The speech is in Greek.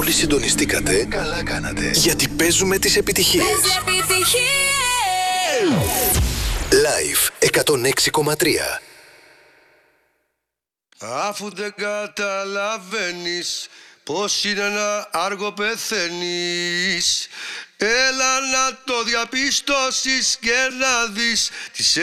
Όλοι συντονιστήκατε. Καλά κάνατε. Γιατί παίζουμε τις επιτυχίες. Live 106,3. Αφού δεν καταλαβαίνεις πως είναι να άργο πεθαίνεις, έλα να το διαπιστώσεις και να δεις τις